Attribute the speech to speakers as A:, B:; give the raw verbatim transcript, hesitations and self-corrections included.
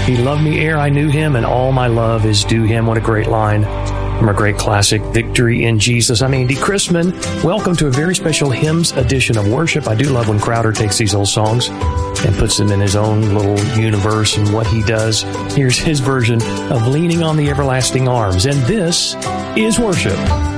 A: He loved me ere I knew him, and all my love is due him. What a great line from our great classic, Victory in Jesus. I'm Andy Chrisman. Welcome to a very special hymns edition of worship. I do love when Crowder takes these old songs and puts them in his own little universe and what he does. Here's his version of Leaning on the Everlasting Arms. And this is worship.